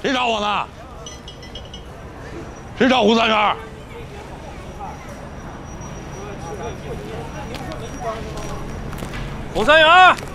谁找我呢？谁找胡三元？ 胡三元。